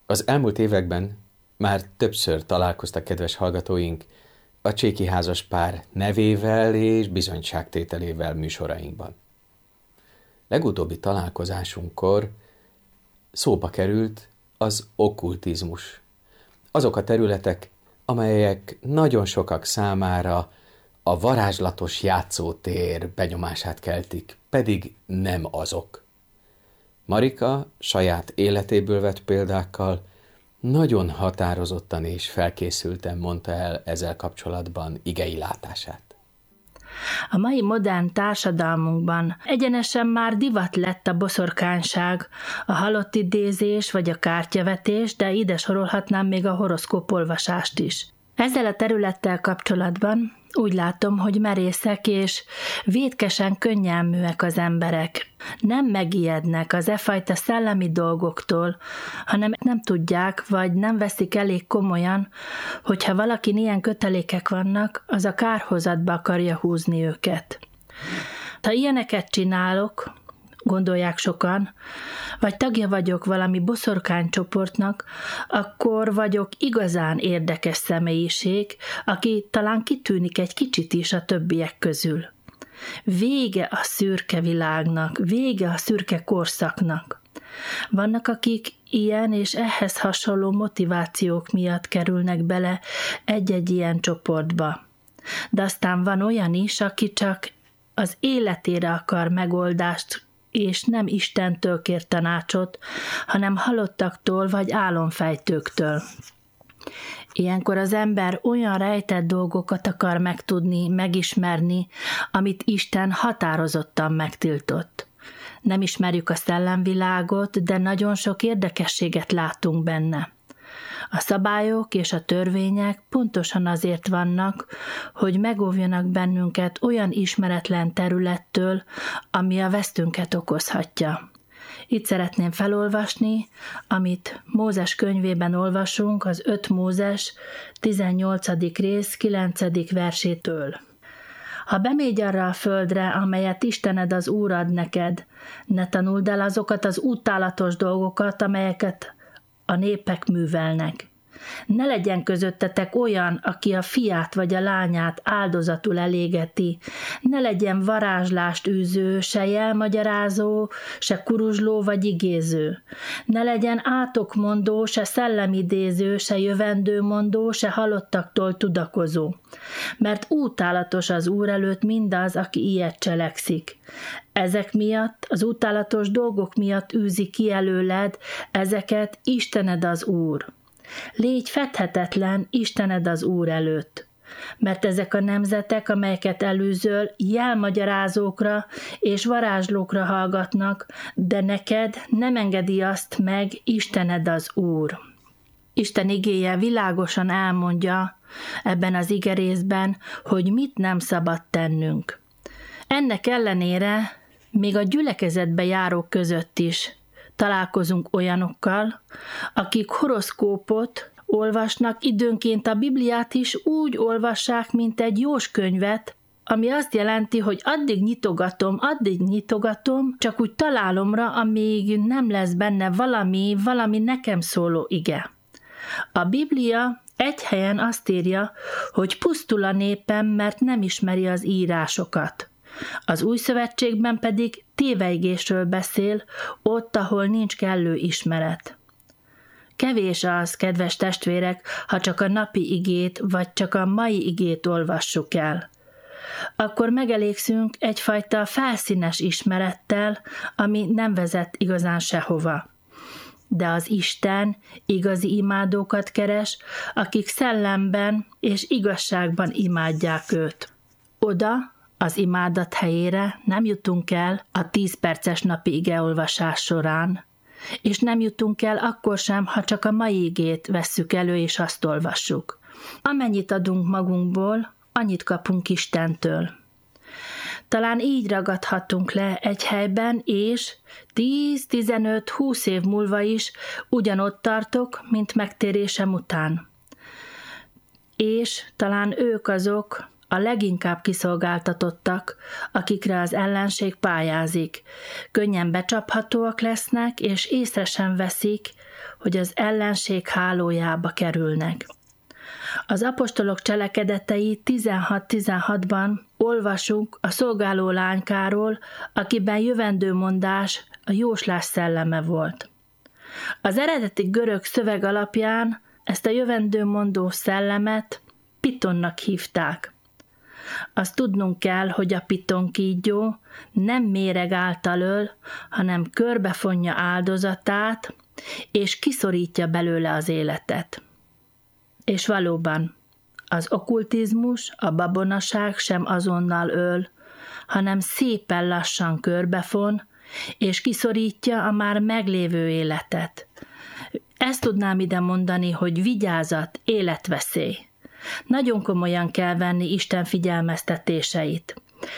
Az elmúlt években már többször találkoztak kedves hallgatóink a Cséki házas pár nevével és bizonyságtételével műsorainkban. Legutóbbi találkozásunkkor szóba került az okkultizmus. Azok a területek, amelyek nagyon sokak számára a varázslatos játszótér benyomását keltik, pedig nem azok. Marika saját életéből vett példákkal nagyon határozottan és felkészülten mondta el ezzel kapcsolatban igei látását. A mai modern társadalmunkban egyenesen már divat lett a boszorkányság, a halottidézés vagy a kártyavetés, de ide sorolhatnám még a horoszkópolvasást is. Ezzel a területtel kapcsolatban úgy látom, hogy merészek és vétkesen könnyelműek az emberek. Nem megijednek az e fajta szellemi dolgoktól, hanem nem tudják, vagy nem veszik elég komolyan, hogyha valakin ilyen kötelékek vannak, az a kárhozatba akarja húzni őket. Ha ilyeneket csinálok, gondolják sokan, vagy tagja vagyok valami boszorkánycsoportnak, akkor vagyok igazán érdekes személyiség, aki talán kitűnik egy kicsit is a többiek közül. Vége a szürke világnak, vége a szürke korszaknak. Vannak, akik ilyen és ehhez hasonló motivációk miatt kerülnek bele egy-egy ilyen csoportba. De aztán van olyan is, aki csak az életére akar megoldást, és nem Istentől kér tanácsot, hanem halottaktól vagy álomfejtőktől. Ilyenkor az ember olyan rejtett dolgokat akar megtudni, megismerni, amit Isten határozottan megtiltott. Nem ismerjük a szellemvilágot, de nagyon sok érdekességet látunk benne. A szabályok és a törvények pontosan azért vannak, hogy megóvjanak bennünket olyan ismeretlen területtől, ami a vesztünket okozhatja. Itt szeretném felolvasni, amit Mózes könyvében olvasunk, az 5 Mózes 18. rész 9. versétől. Ha bemégy arra a földre, amelyet Istened az Úr ad neked, ne tanuld el azokat az utálatos dolgokat, amelyeket a népek művelnek. Ne legyen közöttetek olyan, aki a fiát vagy a lányát áldozatul elégeti. Ne legyen varázslást űző, se jelmagyarázó, se kuruzsló vagy igéző. Ne legyen átokmondó, se szellemidéző, se jövendőmondó, se halottaktól tudakozó. Mert utálatos az Úr előtt mindaz, aki ilyet cselekszik. Ezek miatt, az utálatos dolgok miatt űzi ki előled, ezeket Istened az Úr. Légy fedhetetlen Istened az Úr előtt, mert ezek a nemzetek, amelyeket elűzöl, jelmagyarázókra és varázslókra hallgatnak, de neked nem engedi azt meg Istened az Úr. Isten igéje világosan elmondja ebben az igerészben, hogy mit nem szabad tennünk. Ennek ellenére még a gyülekezetbe járók között is találkozunk olyanokkal, akik horoszkópot olvasnak, időnként a Bibliát is úgy olvassák, mint egy jóskönyvet, ami azt jelenti, hogy addig nyitogatom, csak úgy találomra, amíg nem lesz benne valami nekem szóló ige. A Biblia egy helyen azt írja, hogy pusztul a népem, mert nem ismeri az írásokat. Az Új Szövetségben pedig téveigésről beszél, ott, ahol nincs kellő ismeret. Kevés az, kedves testvérek, ha csak a napi igét, vagy csak a mai igét olvassuk el. Akkor megelégszünk egyfajta felszínes ismerettel, ami nem vezet igazán sehova. De az Isten igazi imádókat keres, akik szellemben és igazságban imádják őt. Oda, az imádat helyére nem jutunk el a 10 perces napi igeolvasás során, és nem jutunk el akkor sem, ha csak a mai igét vesszük elő és azt olvassuk. Amennyit adunk magunkból, annyit kapunk Istentől. Talán így ragadhatunk le egy helyben, és 10-15-20 év múlva is ugyanott tartok, mint megtérésem után. És talán ők azok, a a leginkább kiszolgáltatottak, akikre az ellenség pályázik. Könnyen becsaphatóak lesznek, és észre sem veszik, hogy az ellenség hálójába kerülnek. Az apostolok cselekedetei 16:16-ban olvasunk a szolgáló lánykáról, akiben jövendőmondás, a jóslás szelleme volt. Az eredeti görög szöveg alapján ezt a jövendőmondó szellemet pitonnak hívták. Azt tudnunk kell, hogy a pitonkígyó nem méreg által öl, hanem körbefonja áldozatát, és kiszorítja belőle az életet. És valóban, az okkultizmus, a babonaság sem azonnal öl, hanem szépen lassan körbefon, és kiszorítja a már meglévő életet. Ezt tudnám ide mondani, hogy vigyázat, életveszély. Nagyon komolyan kell venni Isten figyelmeztetéseit.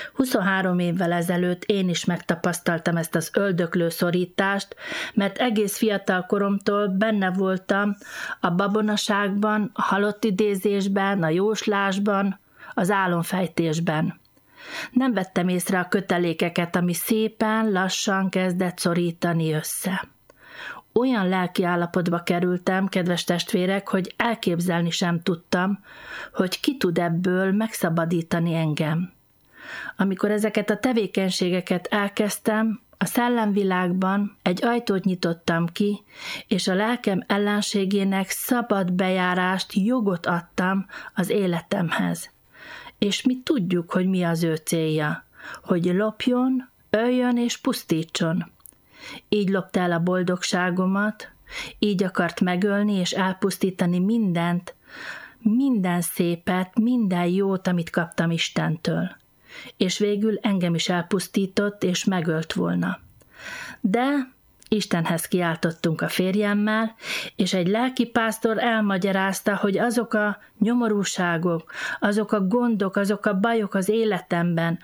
23 évvel ezelőtt én is megtapasztaltam ezt az öldöklő szorítást, mert egész fiatal koromtól benne voltam a babonaságban, a halottidézésben, a jóslásban, az álomfejtésben. Nem vettem észre a kötelékeket, ami szépen, lassan kezdett szorítani össze. Olyan lelki állapotba kerültem, kedves testvérek, hogy elképzelni sem tudtam, hogy ki tud ebből megszabadítani engem. Amikor ezeket a tevékenységeket elkezdtem, a szellemvilágban egy ajtót nyitottam ki, és a lelkem ellenségének szabad bejárást, jogot adtam az életemhez. És mi tudjuk, hogy mi az ő célja, hogy lopjon, öljön és pusztítson. Így lopta el a boldogságomat, így akart megölni és elpusztítani mindent, minden szépet, minden jót, amit kaptam Istentől. És végül engem is elpusztított és megölt volna. De Istenhez kiáltottunk a férjemmel, és egy lelkipásztor elmagyarázta, hogy azok a nyomorúságok, azok a gondok, azok a bajok az életemben,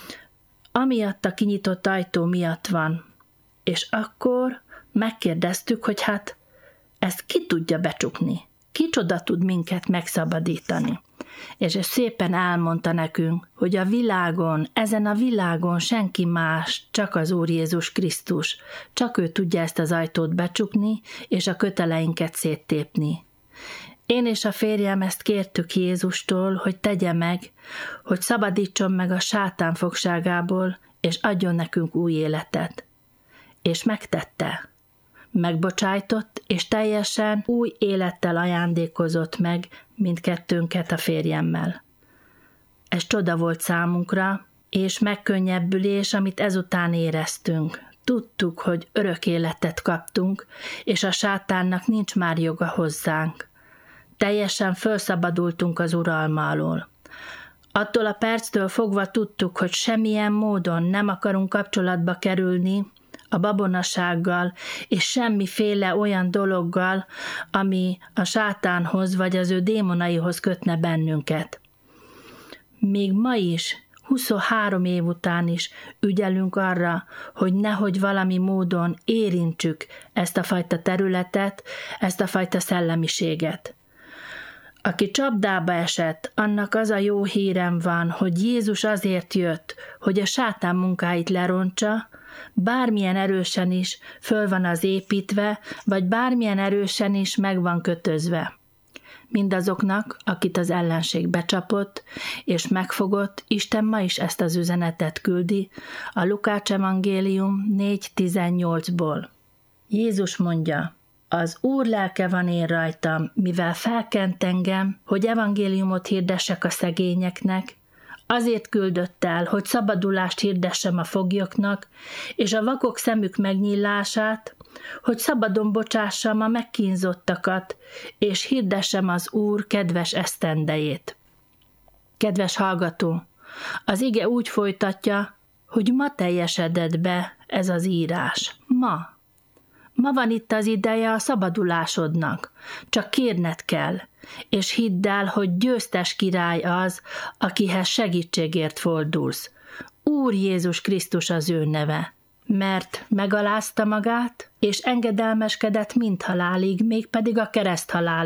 amiatt a kinyitott ajtó miatt van. És akkor megkérdeztük, hogy hát ezt ki tudja becsukni? Kicsoda tud minket megszabadítani? És szépen elmondta nekünk, hogy a világon, ezen a világon senki más, csak az Úr Jézus Krisztus. Csak ő tudja ezt az ajtót becsukni, és a köteleinket széttépni. Én és a férjem ezt kértük Jézustól, hogy tegye meg, hogy szabadítson meg a sátán fogságából, és adjon nekünk új életet. És megtette. Megbocsájtott, és teljesen új élettel ajándékozott meg mindkettőnket a férjemmel. Ez csoda volt számunkra, és megkönnyebbülés, amit ezután éreztünk. Tudtuk, hogy örök életet kaptunk, és a sátánnak nincs már joga hozzánk. Teljesen felszabadultunk az uralma alól. Attól a perctől fogva tudtuk, hogy semmilyen módon nem akarunk kapcsolatba kerülni a babonasággal, és semmiféle olyan dologgal, ami a sátánhoz vagy az ő démonaihoz kötne bennünket. Még ma is, 23 év után is ügyelünk arra, hogy nehogy valami módon érintsük ezt a fajta területet, ezt a fajta szellemiséget. Aki csapdába esett, annak az a jó hírem van, hogy Jézus azért jött, hogy a sátán munkáit lerontsa, bármilyen erősen is föl van az építve, vagy bármilyen erősen is meg van kötözve. Mindazoknak, akit az ellenség becsapott és megfogott, Isten ma is ezt az üzenetet küldi a Lukács evangélium 4:18-ból. Jézus mondja: az Úr lelke van én rajtam, mivel felkent engem, hogy evangéliumot hirdessek a szegényeknek, azért küldött el, hogy szabadulást hirdessem a foglyoknak, és a vakok szemük megnyílását, hogy szabadon bocsássam a megkínzottakat, és hirdessem az Úr kedves esztendejét. Kedves hallgató, az ige úgy folytatja, hogy ma teljesedett be ez az írás. Ma. Ma van itt az ideje a szabadulásodnak, csak kérned kell, és hidd el, hogy győztes király az, akihez segítségért fordulsz. Úr Jézus Krisztus az ő neve, mert megalázta magát, és engedelmeskedett mindhalálig, mégpedig a kereszthalálig,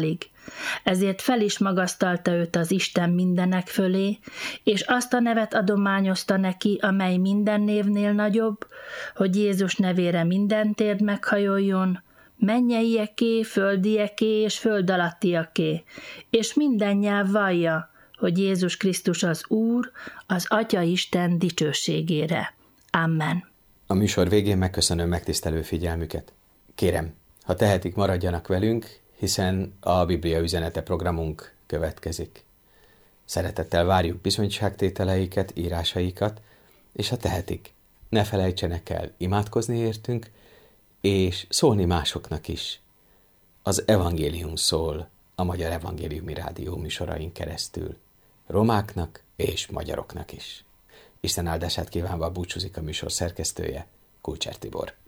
ezért fel is magasztalta őt az Isten mindenek fölé, és azt a nevet adományozta neki, amely minden névnél nagyobb, hogy Jézus nevére minden térd meghajoljon, mennyeieké, földieké és föld alattiaké, és minden nyelv vallja, hogy Jézus Krisztus az Úr, az Atya Isten dicsőségére. Amen. A műsor végén megköszönöm megtisztelő figyelmüket. Kérem, ha tehetik, maradjanak velünk, hiszen a Biblia üzenete programunk következik. Szeretettel várjuk bizonyságtételeiket, írásaikat, és ha tehetik, ne felejtsenek el imádkozni értünk, és szólni másoknak is. Az evangélium szól a Magyar Evangéliumi Rádió műsorain keresztül, romáknak és magyaroknak is. Isten áldását kívánva búcsúzik a műsor szerkesztője, Kulcsár Tibor.